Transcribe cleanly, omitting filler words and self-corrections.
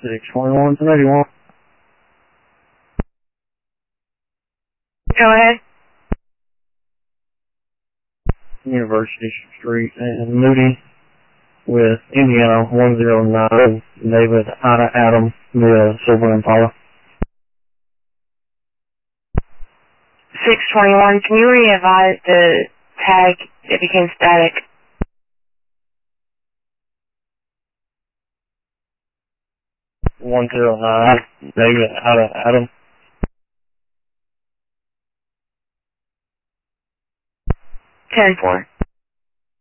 621 to 81. Go ahead. University Street and Moody with Indiana 109. David Ida Adam, the Silver Impala. 621, can you re-advise the tag? It became static. David Ida Adam. 10-4.